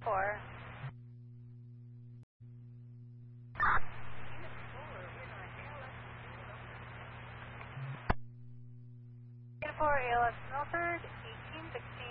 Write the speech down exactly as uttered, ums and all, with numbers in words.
Four. Four A L S Milford, eighteen sixteen.